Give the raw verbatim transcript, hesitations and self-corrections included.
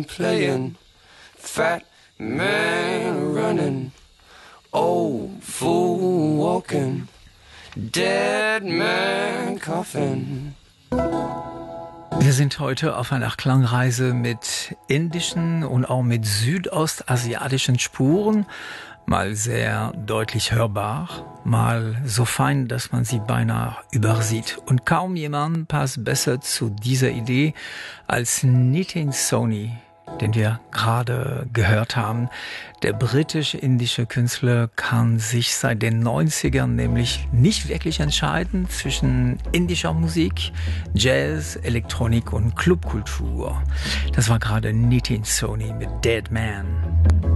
man playing, fat man running, old fool walking, dead man coughing. Wir sind heute auf einer Klangreise mit indischen und auch mit südostasiatischen Spuren. Mal sehr deutlich hörbar, mal so fein, dass man sie beinahe übersieht. Und kaum jemand passt besser zu dieser Idee als Nitin Soni, den wir gerade gehört haben. Der britisch-indische Künstler kann sich seit den neunzigern nämlich nicht wirklich entscheiden zwischen indischer Musik, Jazz, Elektronik und Clubkultur. Das war gerade Nitin Soni mit Dead Man.